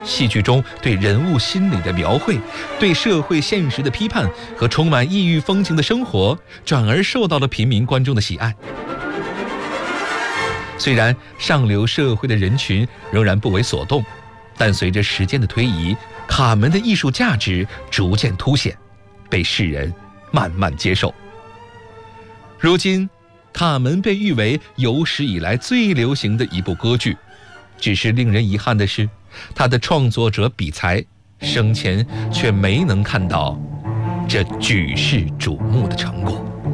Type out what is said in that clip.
戏剧中对人物心理的描绘，对社会现实的批判和充满异域风情的生活，转而受到了平民观众的喜爱。虽然上流社会的人群仍然不为所动，但随着时间的推移，卡门的艺术价值逐渐凸显，被世人慢慢接受。如今，卡门被誉为有史以来最流行的一部歌剧，只是令人遗憾的是，他的创作者比才生前却没能看到这举世瞩目的成果。